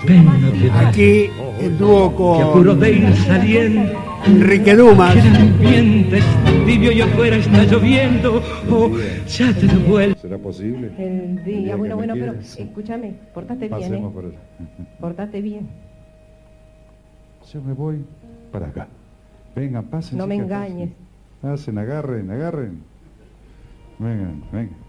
pena te da. Aquí el dúo Que apuro con de ir saliendo. Enrique Dumas. Que el ambiente es tibio y afuera está lloviendo. Oh, ya te devuelvo. ¿Será posible? El día, bueno, que me pero quieras. escúchame, portate bien, Pasemos por allá. portate bien. Yo me voy para acá. Vengan, pasen. No me chicas, engañes. pasen. Pasen, agarren. Vengan.